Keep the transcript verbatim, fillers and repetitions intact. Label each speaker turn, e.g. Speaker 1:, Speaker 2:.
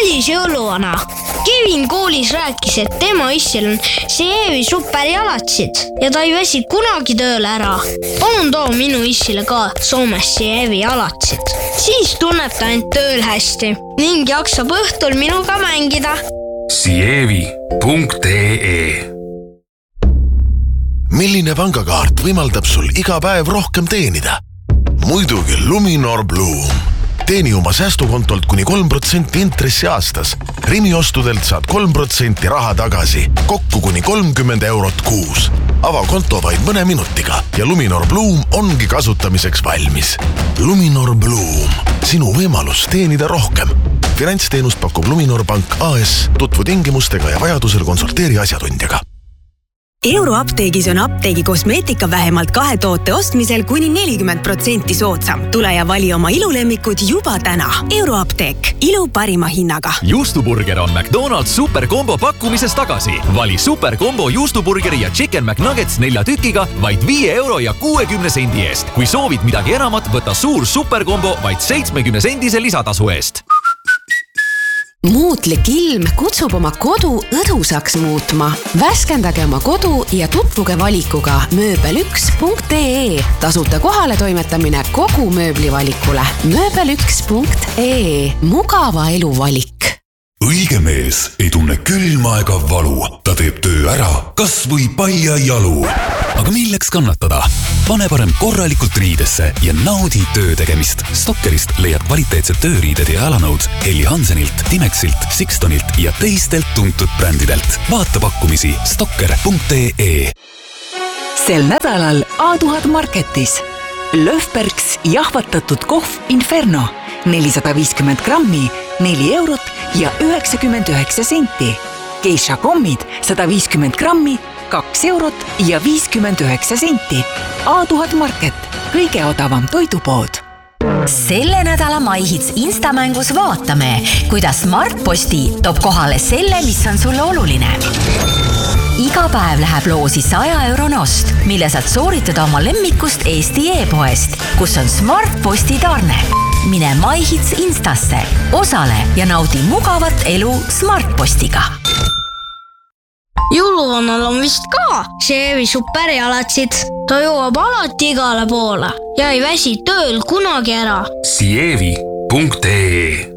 Speaker 1: kallis jõuluvana. Kevin koolis rääkis, et tema issil on Sievi superjalatsid ja ta ei väsi kunagi tööle ära. Palun too minu issile ka Soomes Sievi jalatsid. Siis tunneb ta end tööl hästi ning jaksab õhtul minuga mängida.
Speaker 2: Sievi punkt ee
Speaker 3: Milline pangakaart võimaldab sul iga päev rohkem teenida? Muidugi Luminor Bloom. Teeni oma säästukontolt kuni kolm protsenti intressi aastas. Rimi ostudelt saad kolm protsenti raha tagasi, kokku kuni kolmkümmend eurot kuus. Ava konto vaid mõne minutiga ja Luminor Bloom ongi kasutamiseks valmis. Luminor Bloom. Sinu võimalus teenida rohkem. Finantsteenust pakub Luminor Pank A S. Tutvu tingimustega ja vajadusel konsulteeri asjatundjaga.
Speaker 4: Euroapteegis on apteegi kosmeetika vähemalt kahe toote ostmisel kuni nelikümmend protsenti soodsam. Tule ja vali oma ilulemmikud juba täna. Euroapteek. Ilu parima hinnaga.
Speaker 5: Juustuburger on McDonald's superkombo pakkumises tagasi. Vali superkombo juustuburgeri ja chicken McNuggets nelja tükiga vaid viie euro ja kuuekümne sendi eest. Kui soovid midagi enamat, võta suur superkombo vaid seitsmekümne sendise lisatasu eest.
Speaker 6: Muutlik ilm kutsub oma kodu õdusaks muutma. Värskendage oma kodu ja tutvuge valikuga mööbel üks punkt ee. Tasuta kohale toimetamine kogu mööblivalikule. mööbel üks punkt ee. Mugava elu valik.
Speaker 7: Õige mees ei tunne külma ega valu. Ta teeb töö ära, kas või palja jalu. Aga milleks kannatada? Pane parem korralikult riidesse ja naudi töö tegemist. Stokkerist leiad kvaliteetsed tööriided ja jalanõud Helly Hansenilt, Timexilt, Sixtonilt ja teistelt tuntud brändidelt. Vaata pakkumisi stokker punkt ee.
Speaker 8: Sel nädalal A tuhat Marketis. Löfbergs jahvatatud kohv Inferno. nelisada viiskümmend grammi, neli eurot ja üheksakümmend üheksa senti. Geisha kommid sada viiskümmend grammi, kaks eurot ja viiskümmend üheksa senti. A tuhat Market, kõige odavam toidupood.
Speaker 9: Selle nädala MyHits Instamängus vaatame, kuidas Smartposti toob kohale selle, mis on sulle oluline. Iga päev läheb loosi saja eurone ost, mille saad sooritada oma lemmikust Eesti e-poest, kus on Smartposti tarne. Mine MyHits Instasse, osale ja naudi mugavat elu Smartpostiga.
Speaker 1: Jõuluvannal on vist ka Sievi superjalatsid. Ta jõuab alati igale poole ja ei väsi tööl kunagi ära.
Speaker 2: Sievi punkt ee